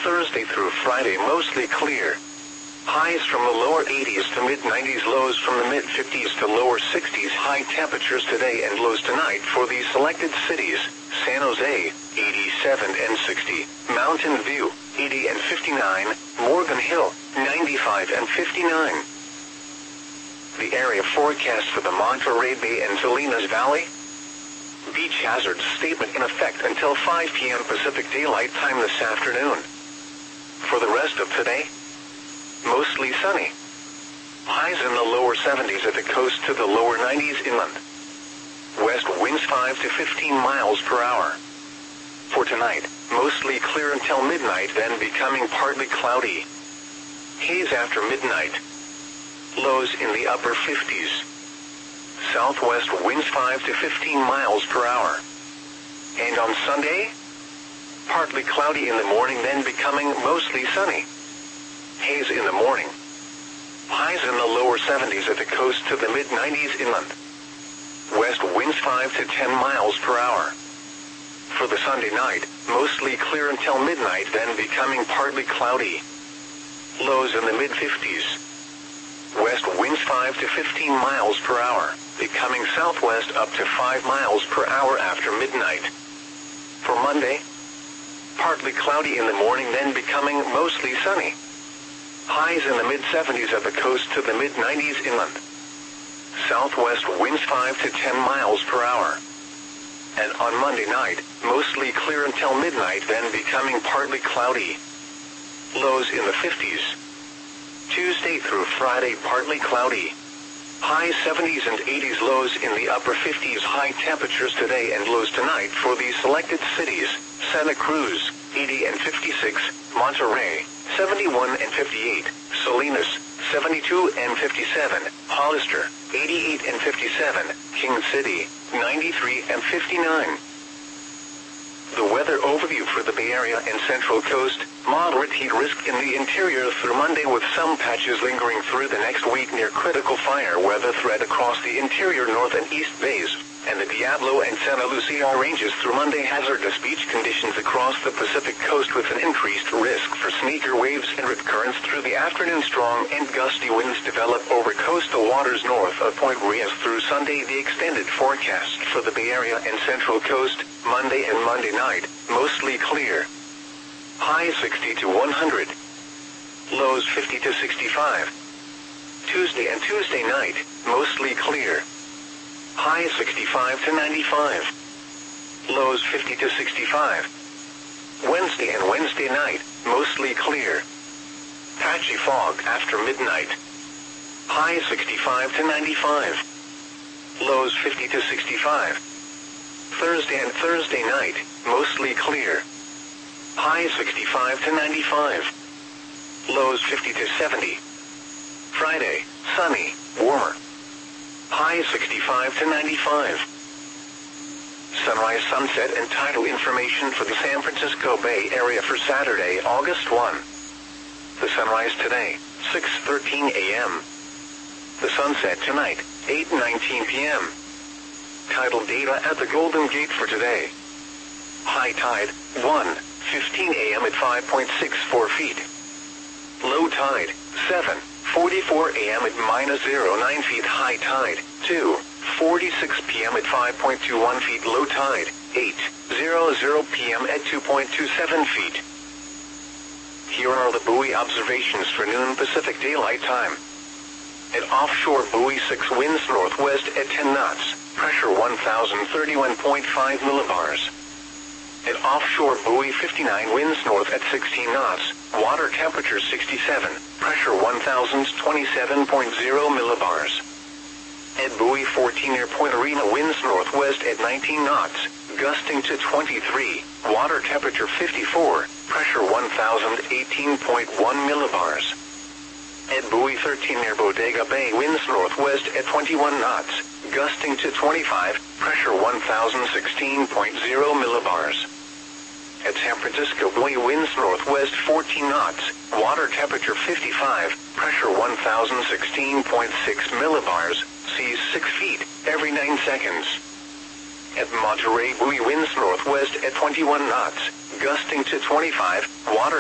Thursday through Friday mostly clear. Highs from the lower 80s to mid-90s, lows from the mid-50s to lower 60s. High temperatures today and lows tonight for these selected cities: San Jose, 87 and 60, Mountain View, 80 and 59, Morgan Hill, 95 and 59. The area forecast for the Monterey Bay and Salinas Valley. Beach hazard statement in effect until 5 p.m. Pacific Daylight Time this afternoon. For the rest of today, mostly sunny. Highs in the lower 70s at the coast to the lower 90s inland. West winds 5 to 15 miles per hour. For tonight, mostly clear until midnight, then becoming partly cloudy. Haze after midnight. Lows in the upper 50s. Southwest winds 5 to 15 miles per hour. And on Sunday, partly cloudy in the morning, then becoming mostly sunny. Haze in the morning. Highs in the lower 70s at the coast to the mid-90s inland. West winds 5 to 10 miles per hour. For the Sunday night, mostly clear until midnight, then becoming partly cloudy. Lows in the mid-50s. West winds 5 to 15 miles per hour, becoming southwest up to 5 miles per hour after midnight. For Monday, partly cloudy in the morning, then becoming mostly sunny. Highs in the mid-70s at the coast to the mid-90s inland. Southwest winds 5 to 10 miles per hour. And on Monday night, mostly clear until midnight, then becoming partly cloudy. Lows in the 50s. Tuesday through Friday partly cloudy. High 70s and 80s, lows in the upper 50s. High temperatures today and lows tonight for these selected cities: Santa Cruz, 80 and 56, Monterey, 71 and 58, Salinas, 72 and 57, Hollister, 88 and 57, King City, 93 and 59. The weather overview for the Bay Area and Central Coast: moderate heat risk in the interior through Monday, with some patches lingering through the next week near critical fire weather threat across the interior North and East Bays, and the Diablo and Santa Lucia ranges through Monday. Hazardous beach conditions across the Pacific coast with an increased risk for sneaker waves and rip currents through the afternoon. Strong and gusty winds develop over coastal waters north of Point Reyes through Sunday. The extended forecast for the Bay Area and Central Coast: Monday and Monday night, mostly clear. High 60 to 100. Lows 50 to 65. Tuesday and Tuesday night, mostly clear. High 65 to 95. Lows 50 to 65. Wednesday and Wednesday night, mostly clear. Patchy fog after midnight. High 65 to 95. Lows 50 to 65. Thursday and Thursday night, mostly clear. High 65 to 95. Lows 50 to 70. Friday, sunny, warmer. High 65 to 95. Sunrise, sunset, and tidal information for the San Francisco Bay Area for Saturday, August 1. The sunrise today, 6:13 a.m. The sunset tonight, 8:19 p.m. Tidal data at the Golden Gate for today. High tide, 1:15 a.m. at 5.64 feet. Low tide, 7:44 a.m. at -0.9 feet. High tide, 2:46 p.m. at 5.21 feet. Low tide, 8:00 p.m. at 2.27 feet. Here are the buoy observations for noon Pacific Daylight Time. At offshore buoy 6, winds northwest at 10 knots, pressure 1,031.5 millibars. At offshore buoy 59, winds north at 16 knots, water temperature 67, pressure 1,027.0 millibars. At buoy 14 near Point Arena, winds northwest at 19 knots, gusting to 23, water temperature 54, pressure 1,018.1 millibars. At buoy 13 near Bodega Bay, winds northwest at 21 knots, gusting to 25, pressure 1,016.0 millibars. At San Francisco buoy, winds northwest 14 knots, water temperature 55, pressure 1,016.6 millibars, seas 6 feet, every 9 seconds. At Monterey buoy, winds northwest at 21 knots, gusting to 25, water